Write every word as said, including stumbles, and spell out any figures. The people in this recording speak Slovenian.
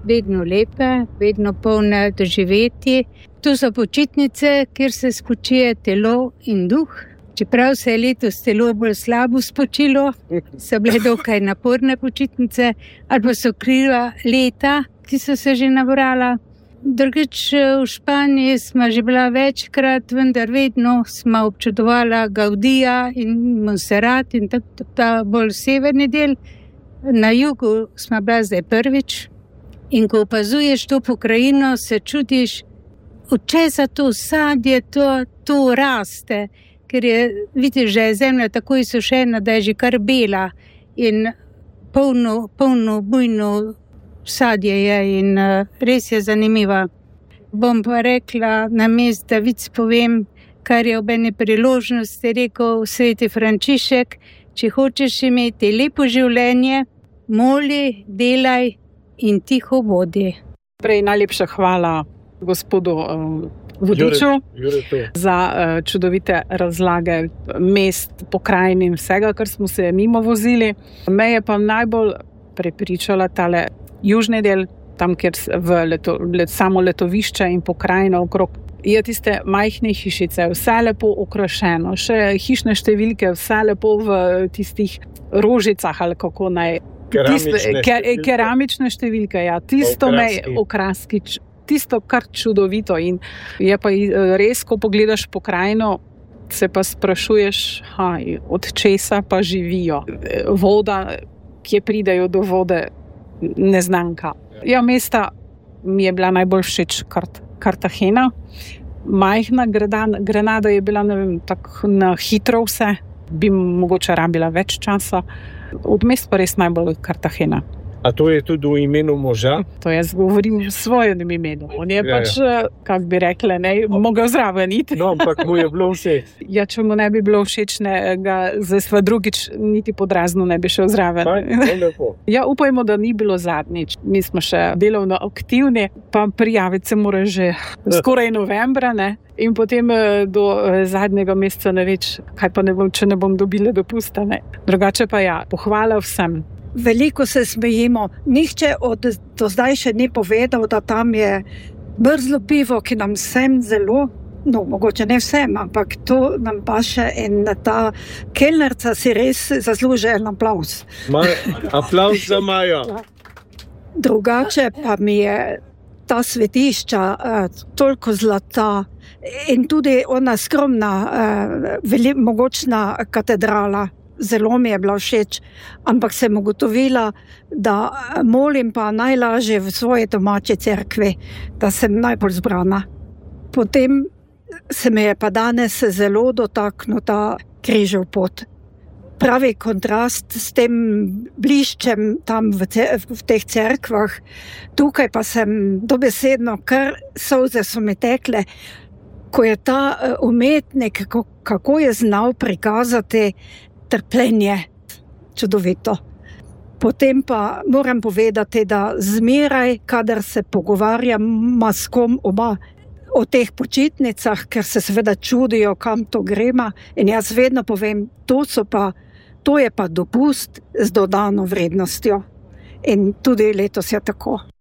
vedno lepe, vedno polne doživetji. Tu so počitnice, kjer se spočije telo in duh. Čeprav se je letos telo bolj slabo spočilo, so bile dokaj naporne počitnice, ali pa so kriva leta, ki so se že nabrala. Drugič v Španiji smo že bila večkrat, vendar vedno smo občudovala Gaudija in Montserrat in tako ta bolj severni del. Na jugu smo bila zdaj prvič in ko opazuješ to pokrajino, se čudiš, od česa to sadje, to, to raste, ker je, vidiš, že je zemlja tako izsušena, da je že kar bela in polno, polno bujno sadje je in uh, res je zanimiva. Bom pa rekla, namesto da vic povem, kar je ob eni priložnosti rekel sveti Frančišek, če hočeš imeti lepo življenje, moli, delaj in tiho vodi. Prej najlepša hvala gospodu uh, Vodiču Jure, Jure za uh, čudovite razlage mest, pokrajin in vsega, kar smo se mimo vozili. Me je pa najbolj prepričala tale južni del, tam, kjer v leto, let, samo letovišče in pokrajina okrog. Je tiste majhne hišice, vse lepo okrašeno, še hišne številke, vse lepo v tistih rožicah ali kako naj. Keramične, tiste, ker, keramične številke, ja, tisto me okraski, tisto kar čudovito in je pa res, ko pogledaš pokrajino, se pa sprašuješ, haj, od česa pa živijo. Voda, kje pridejo do vode, neznanka. Ja, mesta mi je bila najbolj všeč Kart, Cartagena. Majhna Granada je bila, ne vem, tako na hitro vse, bi mogoče rabila več časa. Od mest pa res najbolj Cartagena. A to je tudi v imenu moža? To jaz govorim v svojem imenu. On je ja, pač, ja. kak bi rekla, ne, mogel zraven iti. No, ampak mu je bilo všeč. Ja, če mu ne bi bilo všeč, ne, ga zdaj sva drugič niti podrazno ne bi šel zraven. Fajn, lepo. Ja, upajmo, da ni bilo zadnjič. Mi smo še delovno aktivni, pa prijaviti se mora že skoraj novembra, ne. In potem do zadnjega meseca ne več, kaj pa ne bom, če ne bom dobila dopusta, ne. Drugače pa ja, pohvala vsem. Veliko se smejimo. Nihče od do zdaj še ni povedal, da tam je brzlo pivo, ki nam vsem zelo, no, mogoče ne vsem, ampak to nam paše in ta kelnerca si res zasluži en aplauz. Aplauz za Majo. Drugače pa mi je ta svetišča eh, toliko zlata in tudi ona skromna, eh, veli, mogočna katedrala. Zelo mi je bila všeč, ampak sem ugotovila, da molim pa najlažje v svoji domači cerkvi, da sem najbolj zbrana. Potem se mi je pa danes zelo dotaknil ta križev pot. Pravi kontrast s tem bliščem tam v, v teh cerkvah. Tukaj pa sem dobesedno, kar solze so mi tekle, ko je ta umetnik, kako, kako je znal prikazati trpljenje, čudovito. Potem pa moram povedati, da zmeraj, kadar se pogovarjam s kom oba o teh počitnicah, ker se seveda čudijo, kam to grema, in jaz vedno povem, to, so pa, to je pa dopust z dodano vrednostjo. In tudi letos je tako.